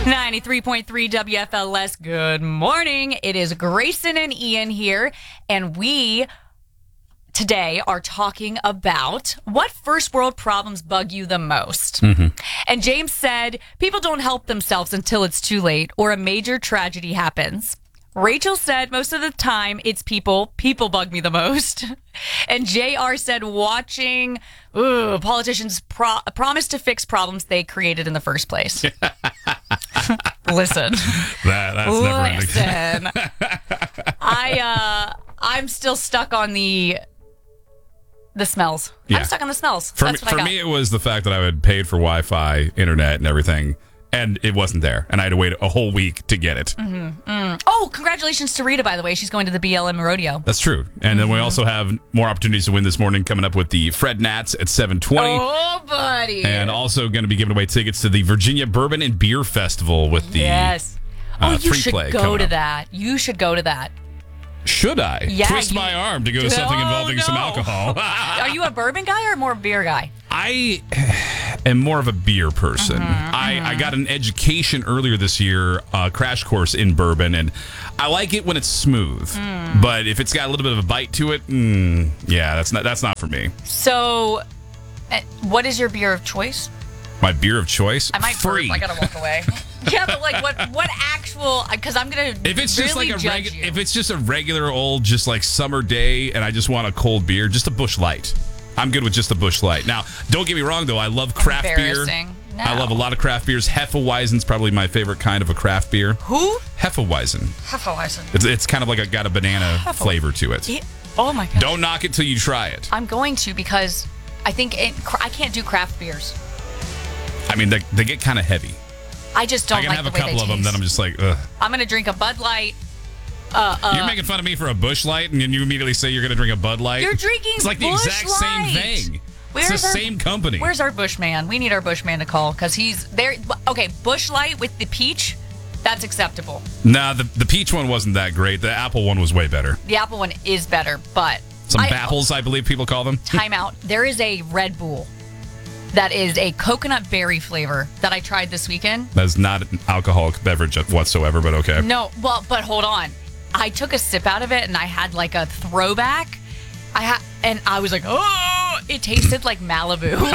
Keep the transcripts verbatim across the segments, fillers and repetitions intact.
ninety-three point three W F L S. Good morning. It is Grayson and Ian here, and we today are talking about what first world problems bug you the most. Mm-hmm. And James said, people don't help themselves until it's too late or a major tragedy happens. Rachel said, most of the time it's people. People bug me the most. And J R said, watching ooh, politicians pro- promise to fix problems they created in the first place. Listen. That, that's never Listen. I, uh, I'm still stuck on the the smells. Yeah. I'm stuck on the smells. For, That's me, what I for got. me, it was the fact that I had paid for Wi-Fi, internet, and everything, and it wasn't there. And I had to wait a whole week to get it. Mm-hmm. Mm. Oh, congratulations to Rita, by the way. She's going to the B L M rodeo. That's true. And mm-hmm. then we also have more opportunities to win this morning coming up with the Fred Nats at seven twenty. Oh, buddy. And also going to be giving away tickets to the Virginia Bourbon and Beer Festival with the Yes. uh, Oh, you free should play go to up. that. You should go to that. Should I? Yeah, Twist you- my arm to go to something Oh, involving no. some alcohol. Are you a bourbon guy or more of a beer guy? I am more of a beer person. Mm-hmm, I, mm-hmm. I got an education earlier this year, a crash course in bourbon, and I like it when it's smooth. Mm. But if it's got a little bit of a bite to it, mm, yeah, that's not that's not for me. So, uh, what is your beer of choice? My beer of choice, I might free. burp. I gotta walk away. Yeah, but like, what? What actual? Because I'm gonna. If it's really just like a judge regu- you. if it's just a regular old, just like summer day, and I just want a cold beer, just a Busch Light. I'm good with just a Busch Light. Now, don't get me wrong though, I love craft beer. Embarrassing. No. I love a lot of craft beers. Hefeweizen's probably my favorite kind of a craft beer. Who? Hefeweizen. Hefeweizen. It's it's kind of like a got a banana Hefeweizen. flavor to it. Yeah. Oh my god. Don't knock it till you try it. I'm going to because I think it, I can't do craft beers. I mean, they, they get kind of heavy. I just don't I can like have the a way couple they of them, taste. then I'm just like, ugh. I'm gonna drink a Bud Light. Uh, uh, You're making fun of me for a Busch Light, and then you immediately say you're going to drink a Bud Light. You're drinking It's like the Busch exact Light. same thing. Where's it's the our- same company. Where's our Bushman? We need our Bushman to call because he's there. Okay, Busch Light with the peach, that's acceptable. Nah, the the peach one wasn't that great. The apple one was way better. The apple one is better, but Some I, bapples, I believe people call them. Time out. There is a Red Bull that is a coconut berry flavor that I tried this weekend. That's not an alcoholic beverage whatsoever, but okay. No, well, but hold on. I took a sip out of it and I had like a throwback. I had, and I was like, oh, it tasted like Malibu. And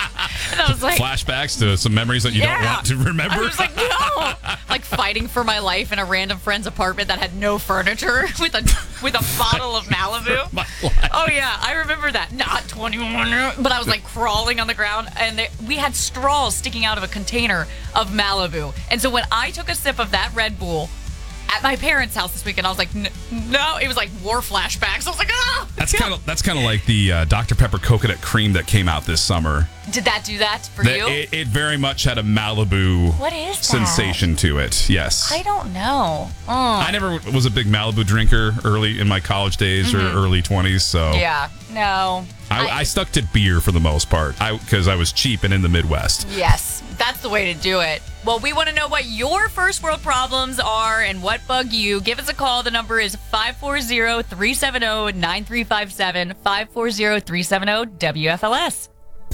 I was like, Flashbacks to some memories that you yeah. don't want to remember. I was like, no, like fighting for my life in a random friend's apartment that had no furniture with a with a bottle of Malibu. My life. Oh yeah, I remember that. Not twenty-one, but I was like crawling on the ground, and they, we had straws sticking out of a container of Malibu. And so when I took a sip of that Red Bull at my parents' house this weekend, I was like, N- no, it was like war flashbacks. I was like, ah. That's kind of that's kind of like the uh, Doctor Pepper coconut cream that came out this summer. Did that do that for That- you? It, it very much had a Malibu What is that? sensation to it. Yes. I don't know. Oh. I never was a big Malibu drinker early in my college days or early twenties, so Yeah, no. I, I stuck to beer for the most part. I because I was cheap and in the Midwest. Yes, that's the way to do it. Well, we want to know what your first world problems are and what bug you. Give us a call. The number is five four zero, three seven zero, nine three five seven, five four zero, three seven zero, W F L S.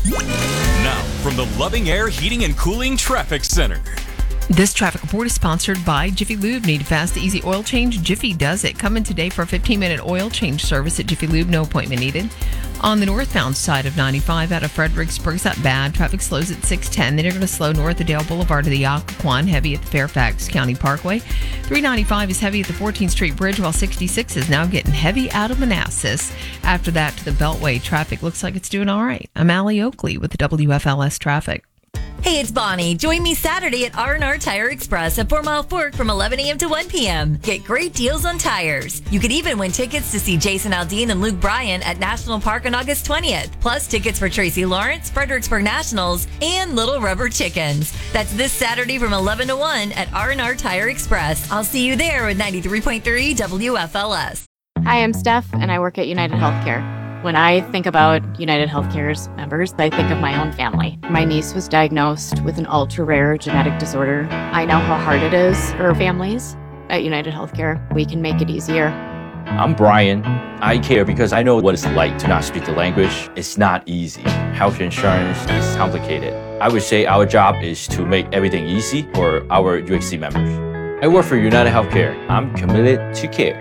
Now, from the Loving Air Heating and Cooling Traffic Center. This traffic report is sponsored by Jiffy Lube. Need a fast, easy oil change? Jiffy does it. Come in today for a fifteen-minute oil change service at Jiffy Lube. No appointment needed. On the northbound side of ninety-five out of Fredericksburg, it's not bad. Traffic slows at six ten. Then you're going to slow north of Dale Boulevard to the Occoquan, heavy at the Fairfax County Parkway. three ninety-five is heavy at the fourteenth Street Bridge, while sixty-six is now getting heavy out of Manassas. After that, to the Beltway, traffic looks like it's doing all right. I'm Allie Oakley with the W F L S traffic. Hey, it's Bonnie. Join me Saturday at R and R Tire Express at Four Mile Fork from eleven a.m. to one p.m. Get great deals on tires. You could even win tickets to see Jason Aldean and Luke Bryan at National Park on August twentieth. Plus tickets for Tracy Lawrence, Fredericksburg Nationals, and Little Rubber Chickens. That's this Saturday from eleven to one at R and R Tire Express. I'll see you there with ninety-three point three W F L S. Hi, I'm Steph, and I work at United Healthcare. When I think about United Healthcare's members, I think of my own family. My niece was diagnosed with an ultra-rare genetic disorder. I know how hard it is for families. At United Healthcare, we can make it easier. I'm Brian. I care because I know what it's like to not speak the language. It's not easy. Health insurance is complicated. I would say our job is to make everything easy for our U H C members. I work for United Healthcare. I'm committed to care.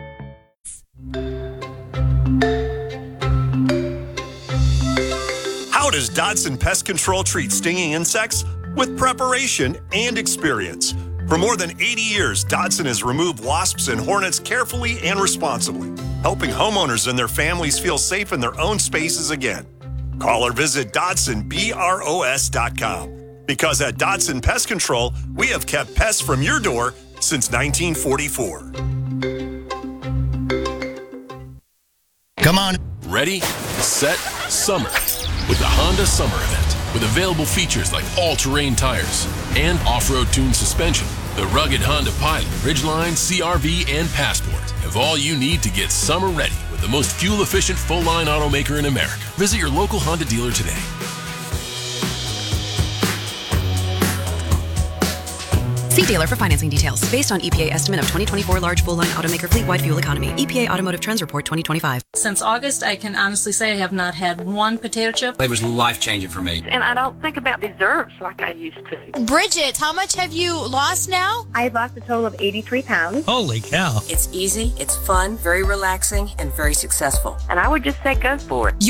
How does Dodson Pest Control treat stinging insects? With preparation and experience. For more than eighty years, Dodson has removed wasps and hornets carefully and responsibly, helping homeowners and their families feel safe in their own spaces again. Call or visit Dodson Bros dot com. Because at Dodson Pest Control, we have kept pests from your door since nineteen forty-four. Come on. Ready, set, summer. With the Honda Summer Event. With available features like all-terrain tires and off-road tuned suspension, the rugged Honda Pilot, Ridgeline, C R V, and Passport have all you need to get summer ready with the most fuel-efficient full-line automaker in America. Visit your local Honda dealer today. See dealer for financing details. Based on E P A estimate of twenty twenty-four large full-line automaker fleet-wide fuel economy. E P A Automotive Trends Report twenty twenty-five. Since August, I can honestly say I have not had one potato chip. It was life-changing for me. And I don't think about desserts like I used to. Bridget, how much have you lost now? I've lost a total of eighty-three pounds. Holy cow. It's easy, it's fun, very relaxing, and very successful. And I would just say go for it.